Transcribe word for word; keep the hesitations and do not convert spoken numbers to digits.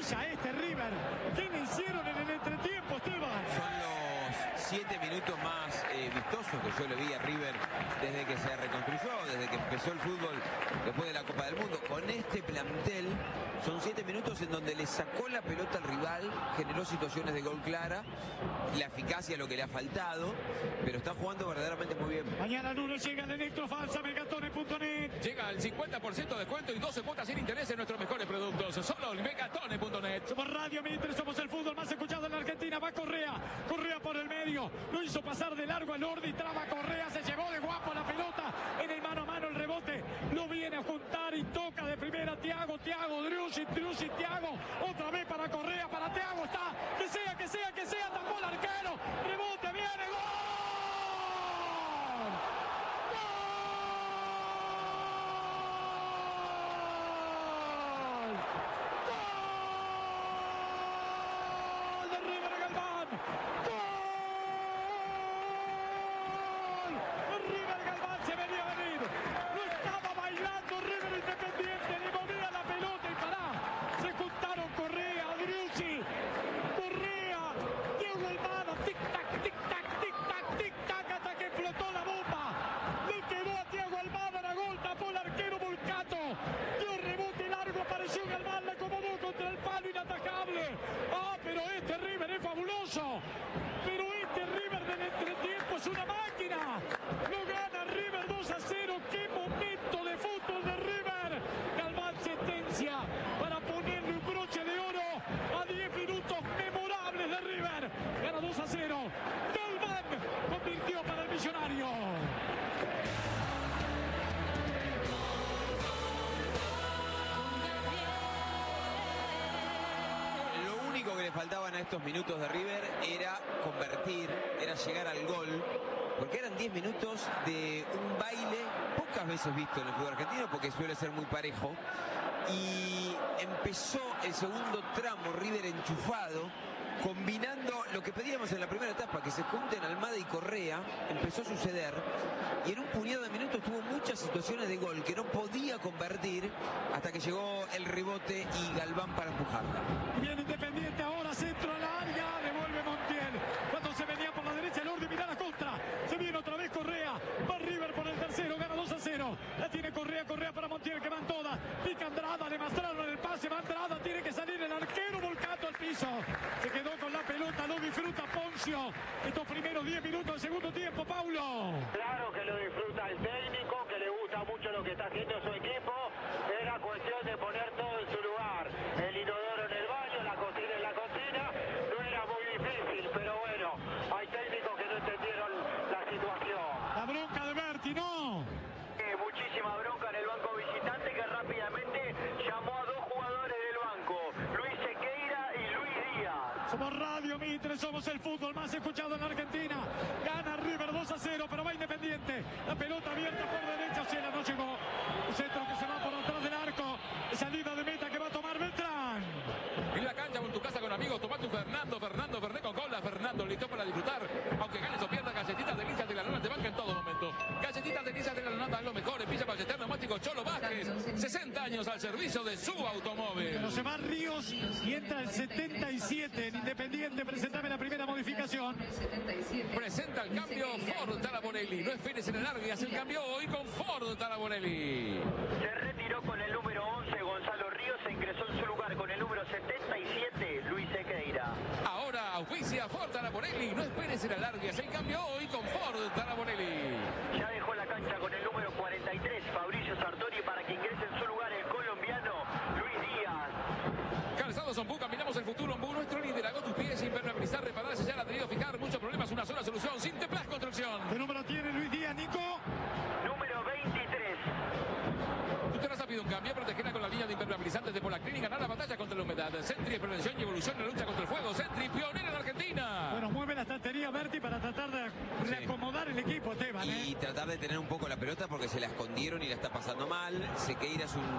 maravilla este River. ¿Qué le hicieron en el entretiempo, Esteban? Son los siete minutos más eh, vistosos que yo le vi a River desde que se reconstruyó, desde que empezó el fútbol después de la Copa del Mundo. Con este plantel son siete minutos en donde le sacó la pelota al rival, generó situaciones de gol clara, la eficacia lo que le ha faltado, pero está jugando verdaderamente muy bien. Mañana lunes llega el Electrofalsa, Megatone punto net. Llega el cincuenta por ciento de descuento y doce cuotas sin interés en nuestros mejores productos. Solo en Megatone punto net. Somos Radio Mitre, somos el fútbol más escuchado en la Argentina. Va Correa, Correa por el medio. Lo hizo pasar de largo al Ordi, traba Correa, se llevó de guapo la pelota. En el mano a mano el rebote, lo viene a juntar y toca de primera Thiago, Thiago, Driussi, Driussi, Thiago. Otra vez para Correa, para Thiago, está. Que sea, que sea, que sea, tapó el arquero. Rebote, viene, gol. Ah, pero este River es fabuloso. Pero este River del entretiempo es una máquina. Lo gana River dos a cero. Qué momento de fútbol de River. Galván sentencia para ponerle un broche de oro a diez minutos memorables de River. Gana dos a cero. Galván convirtió para el Millonario. Que le faltaban a estos minutos de River era convertir, era llegar al gol, porque eran diez minutos de un baile pocas veces visto en el fútbol argentino, porque suele ser muy parejo, y empezó el segundo tramo River enchufado, combinando lo que pedíamos en la primera etapa, que se junten Almada y Correa. Empezó a suceder y en un puñado de minutos tuvo muchas situaciones de gol que no podía convertir hasta que llegó el rebote y Galván para empujarla. Bien Independiente ahora, centro a la área, devuelve Montiel. Cuando se venía por la derecha el Ordi, mira la contra, se viene otra vez Correa, va River por el tercero, gana dos a cero. La tiene Correa, Correa para Montiel, que van todas, pica Andrada, le mostraron el pase, va Andrada, tiene que salir el arquero volcado al piso. Se quedó con la pelota, lo disfruta Poncio. Estos primeros diez minutos del segundo tiempo, Paulo. Claro que lo disfruta el técnico, que le gusta mucho lo que está haciendo su equipo. Era cuestión de poner todo en su lugar. El inodoro en el baño, la cocina en la cocina. No era muy difícil, pero bueno, hay técnicos que no entendieron la situación. La bronca de Berti, ¿no? Eh, muchísima bronca en el banco visitante, que rápidamente llamó a dos jugadores del banco, Luis Sequeira y Luis Díaz. Somos Radio Mitre, somos el fútbol más escuchado en la Argentina. Gana River dos a cero, pero va Independiente. La pelota abierta por derecha, Ciela no llegó. Un centro que se va por atrás del arco. Salida de meta que va a tomar Beltrán. En la cancha o en tu casa con amigos, tomate un Fernando, Fernando, Fernet con cola, Fernando, listo para disfrutar. Aunque ganes o pierdas, galletitas delicias de la luna te banca en todo momento. Galletitas delicias de la luna es lo mejor. Pilla para el neumático Cholo Vázquez. sesenta años al servicio de su automóvil. Pero se va Ríos y entra el setenta y siete en Independiente. Presentame la primera modificación. Presenta el cambio Ford Taraborelli. No esperes en el largo y hace el cambio hoy con Ford Taraborelli. Se retiró con el número once Gonzalo Ríos, se ingresó en su lugar con el número setenta y siete Luis Sequeira. Ahora auspicia Ford Taraborelli. No esperes en el largo y hace el cambio hoy con Ford Taraborelli. Ya dejó la cancha con el número cuarenta y tres Fabricio Sartori para que ingrese en su lugar el colombiano Luis Díaz. Calzados Ombú, caminamos el futuro. Ombú, nuestro líder. Hago tus pies, impermeabilizar, reparar, sellar, adherido, fijar. Muchos problemas, una sola solución. Sinteplas Construcción. ¿Qué número tiene Luis Díaz, Nico? Número veintitrés. Tú te has pedido un cambio, protegida con la línea de impermeabilizantes de Polaclín, ganar la batalla contra la humedad. Sentry, prevención y evolución en la lucha contra el fuego. Sentry, pionera en Argentina. Bueno, mueve la estantería Berti para tratar de reacomodar el equipo, Esteban. Y ¿eh? tratar de tener un poco la pelota porque se la escondieron y la está pasando mal. Sequeira es un